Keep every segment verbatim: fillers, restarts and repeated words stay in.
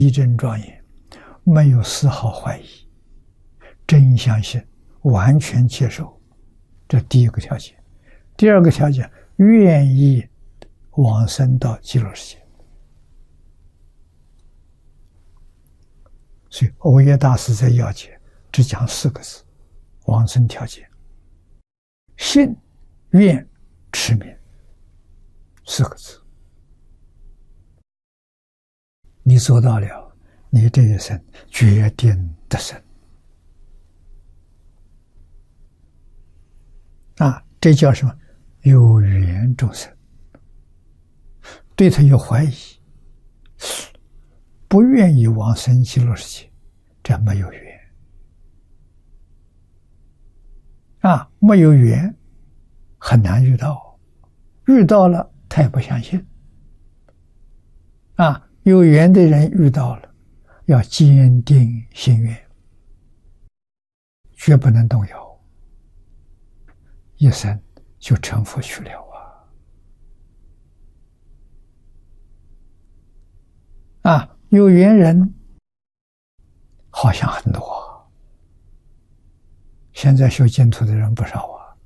义正庄严，没有丝毫怀疑，真相信，完全接受，这第一个条件。第二个条件，愿意往生到极乐世界。所以欧耶大师在要解只讲四个字：往生条件，信、愿、持名，四个字。你做到了，你这一生决定得生。啊，这叫什么？有缘众生，对他有怀疑，不愿意往生极乐世界，这没有缘。啊，没有缘，很难遇到，遇到了他也不相信。啊，有缘的人遇到了，要坚定心愿，绝不能动摇，一生就成佛去了啊！啊，有缘人好像很多，现在修净土的人不少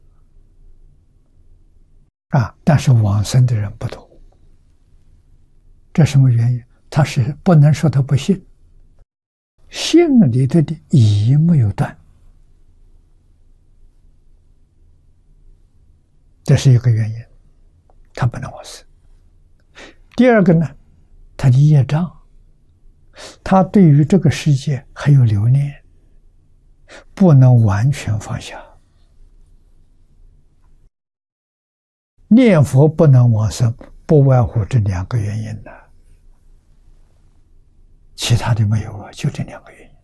啊，啊，但是往生的人不多。这什么原因？他是不能说他不信，信里头的疑没有断，这是一个原因，他不能往生。第二个呢，他的业障，他对于这个世界还有留念，不能完全放下。念佛不能往生，不外乎这两个原因呢，其他的没有啊，就这两个原因。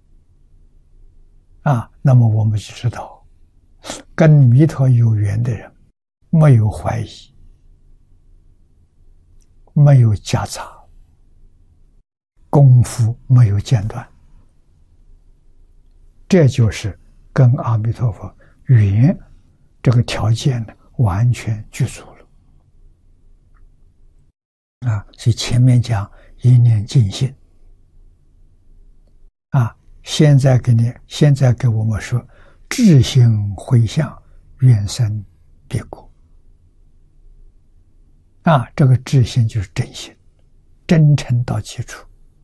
啊，那么我们就知道，跟弥陀有缘的人，没有怀疑，没有夹杂，功夫没有间断，这就是跟阿弥陀佛缘这个条件呢完全具足了。啊，所以前面讲一念尽性。啊，现在给你，现在给我们说，至心回向，愿生彼国。啊，这个至心就是真心，真诚到基础。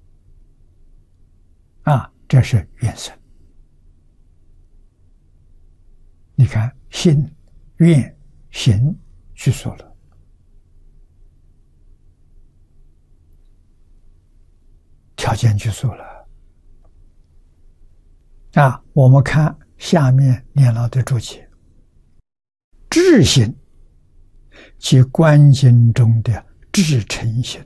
啊，这是愿生。你看，心、愿、行去说了。条件去说了。啊，我们看下面念老的注解，至心即观经中的至诚心。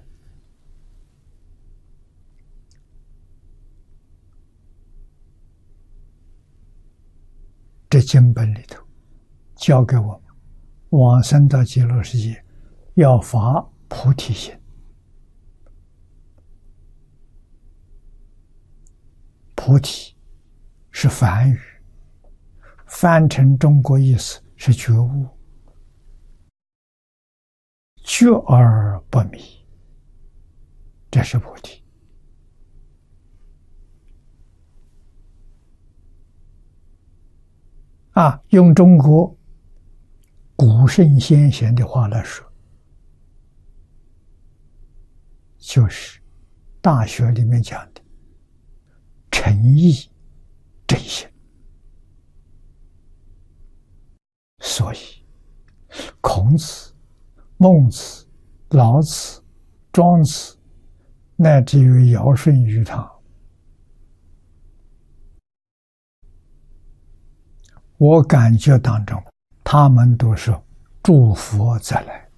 这经本里头教给我们，往生到极乐世界要发菩提心。菩提是梵语，翻成中国意思是觉悟，觉而不迷，这是菩提。啊，用中国古圣先贤的话来说，就是《大学》里面讲的诚意真心。所以孔子、孟子、老子、庄子，乃至于尧舜禹汤，我感觉当中他们都是诸佛再来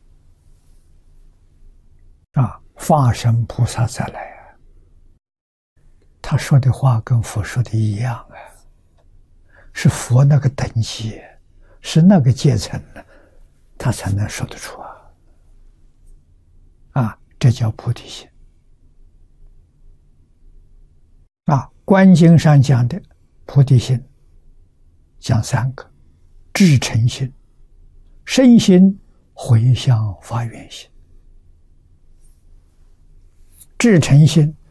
啊，化身菩萨再来啊。他说的话跟佛说的一样啊，是佛那个等级，是那个阶层的，他才能说得出啊。啊，这叫菩提心。啊，观经上讲的菩提心讲三个：至诚心、身心、回向发愿心。至诚心